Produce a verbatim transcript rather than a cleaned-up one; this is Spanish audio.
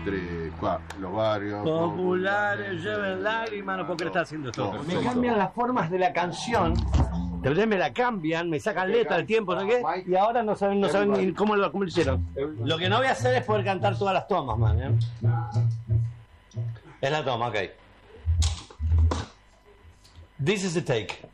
tres, cuatro. Los barrios populares lleven lágrimas, no puedo creer que está haciendo esto. No, Me perfecto. cambian las formas de la canción, de verdad me la cambian, me sacan letra al tiempo, ¿no qué? Y ahora no saben, no saben ni cómo lo, cómo lo hicieron. Lo que no voy a hacer es poder cantar todas las tomas, man. ¿eh? Es la toma, ok. This is the take.